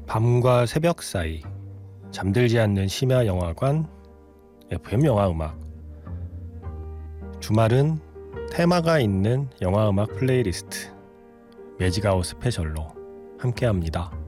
밤과 새벽 사이 잠들지 않는 심야 영화관 FM 영화 음악. 주말은 테마가 있는 영화 음악 플레이리스트 매직아웃 스페셜로 함께합니다.